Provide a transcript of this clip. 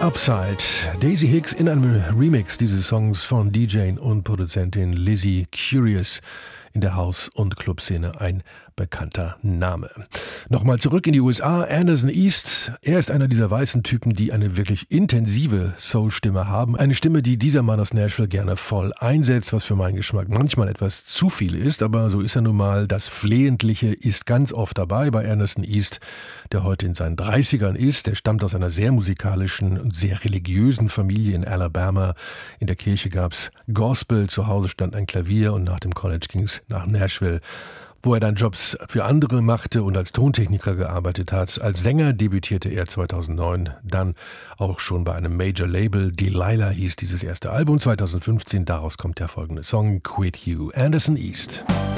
Upside. Daisy Hicks in einem Remix dieses Songs von DJ und Produzentin Lizzie Curious. In der Haus- und Clubszene ein bekannter Name. Nochmal zurück in die USA. Anderson East, er ist einer dieser weißen Typen, die eine wirklich intensive Soul-Stimme haben. Eine Stimme, die dieser Mann aus Nashville gerne voll einsetzt, was für meinen Geschmack manchmal etwas zu viel ist, aber so ist er nun mal. Das Flehentliche ist ganz oft dabei bei Anderson East, der heute in seinen 30ern ist. Er stammt aus einer sehr musikalischen und sehr religiösen Familie in Alabama. In der Kirche gab's Gospel, zu Hause stand ein Klavier und nach dem College ging's nach Nashville, wo er dann Jobs für andere machte und als Tontechniker gearbeitet hat. Als Sänger debütierte er 2009, dann auch schon bei einem Major-Label. Delilah hieß dieses erste Album 2015, daraus kommt der folgende Song, Quit You, Anderson East.